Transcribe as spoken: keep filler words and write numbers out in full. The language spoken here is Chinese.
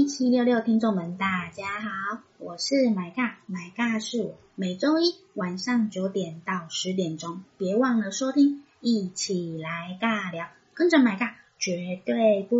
一七六六听众们大家好，我是买尬，买尬是我，每周一晚上九点到十点钟，别忘了收听，一起来尬聊，跟着买尬绝对不